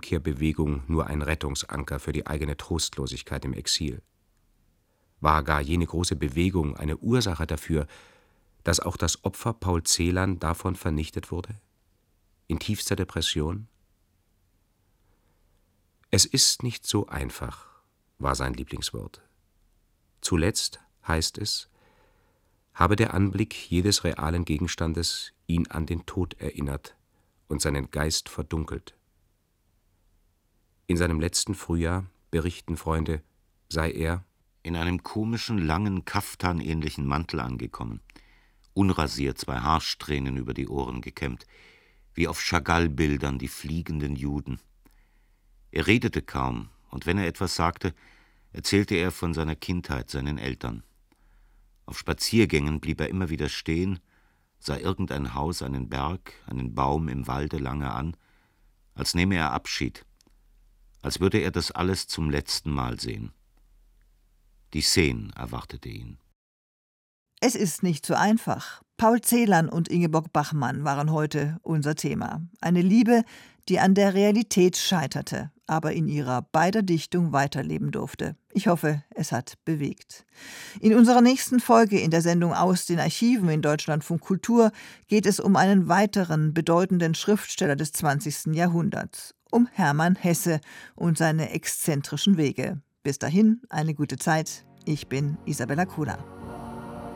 Heimkehrbewegung nur ein Rettungsanker für die eigene Trostlosigkeit im Exil? War gar jene große Bewegung eine Ursache dafür, dass auch das Opfer Paul Celan davon vernichtet wurde? In tiefster Depression? »Es ist nicht so einfach«, war sein Lieblingswort. Zuletzt, heißt es, habe der Anblick jedes realen Gegenstandes ihn an den Tod erinnert und seinen Geist verdunkelt. In seinem letzten Frühjahr, berichten Freunde, sei er in einem komischen, langen, kaftanähnlichen Mantel angekommen, unrasiert, 2 Haarsträhnen über die Ohren gekämmt, wie auf Chagall-Bildern die fliegenden Juden. Er redete kaum, und wenn er etwas sagte, erzählte er von seiner Kindheit, seinen Eltern. Auf Spaziergängen blieb er immer wieder stehen, sah irgendein Haus, einen Berg, einen Baum im Walde lange an, als nehme er Abschied, als würde er das alles zum letzten Mal sehen. Die Seine erwartete ihn. Es ist nicht so einfach. Paul Celan und Ingeborg Bachmann waren heute unser Thema. Eine Liebe, die an der Realität scheiterte, aber in ihrer beider Dichtung weiterleben durfte. Ich hoffe, es hat bewegt. In unserer nächsten Folge in der Sendung Aus den Archiven in Deutschlandfunk Kultur geht es um einen weiteren bedeutenden Schriftsteller des 20. Jahrhunderts, um Hermann Hesse und seine exzentrischen Wege. Bis dahin, eine gute Zeit. Ich bin Isabella Kula.